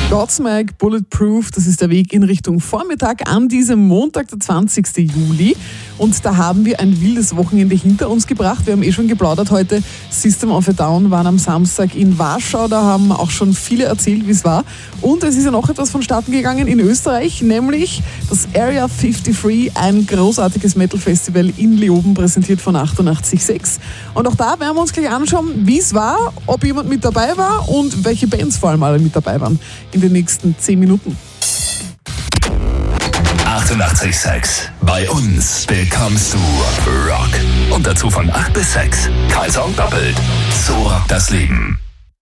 Godsmack, Bulletproof, das ist der Weg in Richtung Vormittag an diesem Montag, der 20. Juli. Und da haben wir ein wildes Wochenende hinter uns gebracht. Wir haben schon geplaudert heute. System of a Down waren am Samstag in Warschau. Da haben auch schon viele erzählt, wie es war. Und es ist ja noch etwas vonstatten gegangen in Österreich, nämlich das Area 53, ein großartiges Metal-Festival in Leoben, präsentiert von 88.6. Und auch da werden wir uns gleich anschauen, wie es war, ob jemand mit dabei war und welche Bands vor allem alle mit dabei waren in den nächsten 10 Minuten. 88.6. Bei uns bekommst du Rock. Und dazu von 8 bis 6. Kein Song doppelt. So rockt das Leben.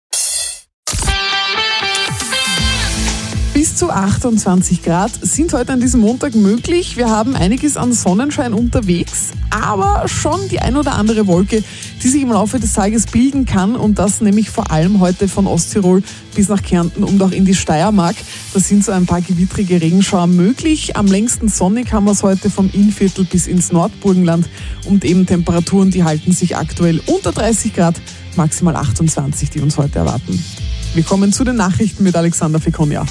Bis zu 28 Grad sind heute an diesem Montag möglich. Wir haben einiges an Sonnenschein unterwegs, aber schon die ein oder andere Wolke, die sich im Laufe des Tages bilden kann, und das nämlich vor allem heute von Osttirol bis nach Kärnten und auch in die Steiermark. Da sind so ein paar gewittrige Regenschauer möglich. Am längsten sonnig haben wir es heute vom Innviertel bis ins Nordburgenland und eben Temperaturen, die halten sich aktuell unter 30 Grad, maximal 28, die uns heute erwarten. Wir kommen zu den Nachrichten mit Alexander Fekonia.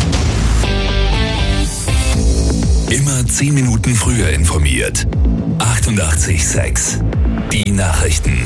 Immer 10 Minuten früher informiert. 88.6. Die Nachrichten.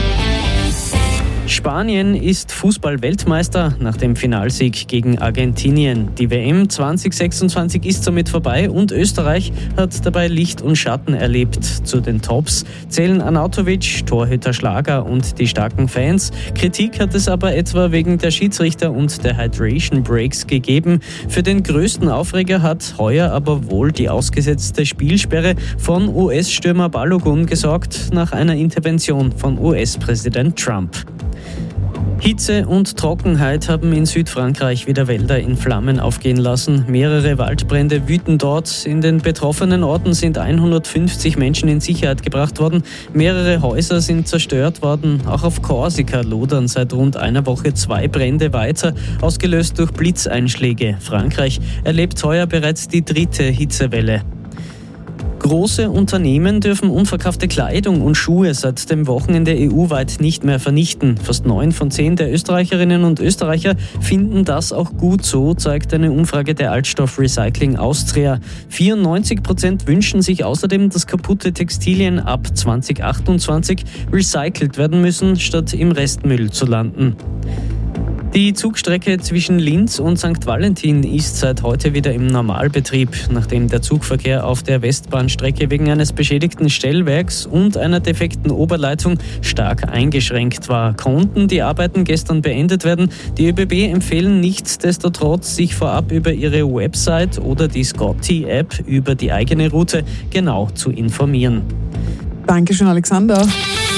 Spanien ist Fußball-Weltmeister nach dem Finalsieg gegen Argentinien. Die WM 2026 ist somit vorbei und Österreich hat dabei Licht und Schatten erlebt. Zu den Tops zählen Arnautovic, Torhüter Schlager und die starken Fans. Kritik hat es aber etwa wegen der Schiedsrichter und der Hydration Breaks gegeben. Für den größten Aufreger hat heuer aber wohl die ausgesetzte Spielsperre von US-Stürmer Balogun gesorgt, nach einer Intervention von US-Präsident Trump. Hitze und Trockenheit haben in Südfrankreich wieder Wälder in Flammen aufgehen lassen. Mehrere Waldbrände wüten dort. In den betroffenen Orten sind 150 Menschen in Sicherheit gebracht worden. Mehrere Häuser sind zerstört worden. Auch auf Korsika lodern seit rund einer Woche 2 Brände weiter, ausgelöst durch Blitzeinschläge. Frankreich erlebt heuer bereits die 3. Hitzewelle. Große Unternehmen dürfen unverkaufte Kleidung und Schuhe seit dem Wochenende EU-weit nicht mehr vernichten. Fast 9 von 10 der Österreicherinnen und Österreicher finden das auch gut so, zeigt eine Umfrage der Altstoff Recycling Austria. 94% wünschen sich außerdem, dass kaputte Textilien ab 2028 recycelt werden müssen, statt im Restmüll zu landen. Die Zugstrecke zwischen Linz und St. Valentin ist seit heute wieder im Normalbetrieb, nachdem der Zugverkehr auf der Westbahnstrecke wegen eines beschädigten Stellwerks und einer defekten Oberleitung stark eingeschränkt war. Konnten die Arbeiten gestern beendet werden. Die ÖBB empfehlen nichtsdestotrotz, sich vorab über ihre Website oder die Scotty-App über die eigene Route genau zu informieren. Dankeschön, Alexander.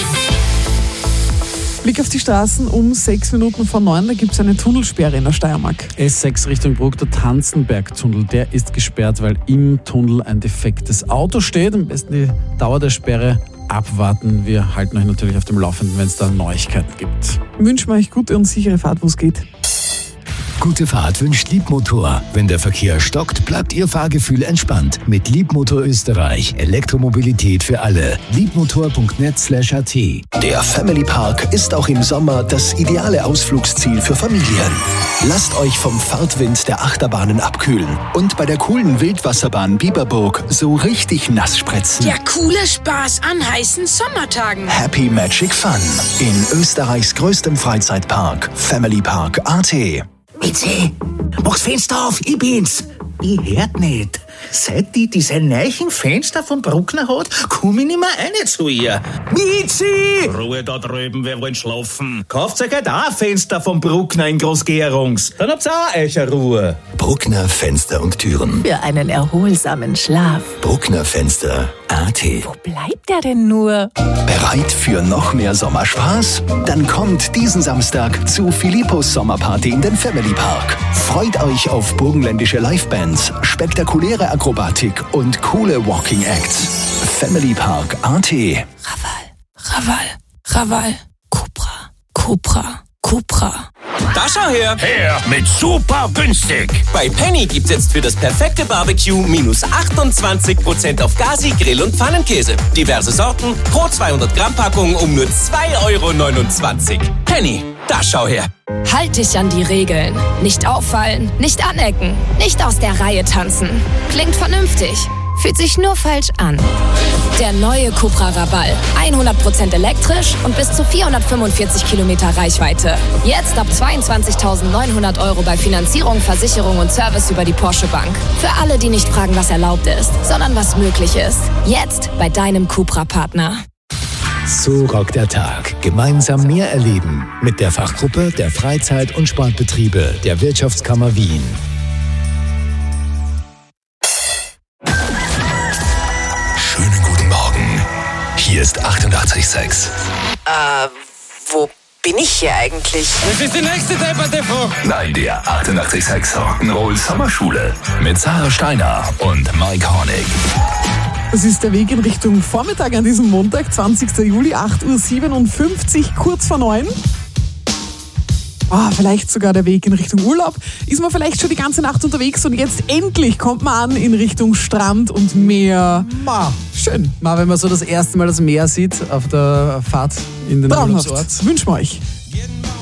Blick auf die Straßen um 6 Minuten vor 9, da gibt es eine Tunnelsperre in der Steiermark. S6 Richtung Bruck, der Tanzenberg-Tunnel, der ist gesperrt, weil im Tunnel ein defektes Auto steht. Am besten die Dauer der Sperre abwarten. Wir halten euch natürlich auf dem Laufenden, wenn es da Neuigkeiten gibt. Wünschen wir euch gute und sichere Fahrt, wo es geht. Gute Fahrt wünscht Liebmotor. Wenn der Verkehr stockt, bleibt Ihr Fahrgefühl entspannt. Mit Liebmotor Österreich. Elektromobilität für alle. Liebmotor.net/at. Der Family Park ist auch im Sommer das ideale Ausflugsziel für Familien. Lasst euch vom Fahrtwind der Achterbahnen abkühlen und bei der coolen Wildwasserbahn Biberburg so richtig nass spritzen. Der coole Spaß an heißen Sommertagen. Happy Magic Fun in Österreichs größtem Freizeitpark, Family Park AT. Mitzi, mach's Fenster auf, ich bin's. Ich hört nicht. Seit die diese neuen Fenster vom Bruckner hat, komm ich nicht mehr rein zu ihr. Mitzi! Ruhe da drüben, wir wollen schlafen. Kauft euch halt auch ein Fenster vom Bruckner in Großgerungs. Dann habt's auch euch eine Ruhe. Bruckner Fenster und Türen. Für einen erholsamen Schlaf. Bruckner Fenster AT. Wo bleibt er denn nur? Bereit für noch mehr Sommerspaß? Dann kommt diesen Samstag zu Philippos Sommerparty in den Family Park. Freut euch auf burgenländische Livebands, spektakuläre Akrobatik und coole Walking Acts. Family Park AT. Raval. Cupra. Da schau her! Her mit super günstig! Bei Penny gibt's jetzt für das perfekte Barbecue minus 28% auf Gasi, Grill und Pfannenkäse. Diverse Sorten pro 200 Gramm Packung um nur 2,29 €. Penny Da schau her. Halt dich an die Regeln. Nicht auffallen, nicht anecken, nicht aus der Reihe tanzen. Klingt vernünftig, fühlt sich nur falsch an. Der neue Cupra Raval. 100% elektrisch und bis zu 445 Kilometer Reichweite. Jetzt ab 22.900 € bei Finanzierung, Versicherung und Service über die Porsche Bank. Für alle, die nicht fragen, was erlaubt ist, sondern was möglich ist. Jetzt bei deinem Cupra-Partner. So rockt der Tag. Gemeinsam mehr erleben mit der Fachgruppe der Freizeit- und Sportbetriebe der Wirtschaftskammer Wien. Schönen guten Morgen. Hier ist 88,6. Wo bin ich hier eigentlich? Das ist die nächste depperte Frau. Nein, der 88,6 Rock'n'Roll Sommerschule mit Sarah Steiner und Mike Hornig. Das ist der Weg in Richtung Vormittag an diesem Montag, 20. Juli, 8.57 Uhr, kurz vor 9. Vielleicht sogar der Weg in Richtung Urlaub. Ist man vielleicht schon die ganze Nacht unterwegs und jetzt endlich kommt man an in Richtung Strand und Meer. Schön. Wenn man so das erste Mal das Meer sieht auf der Fahrt in den Traumhaft. Urlaubsort. Wünschen wir euch.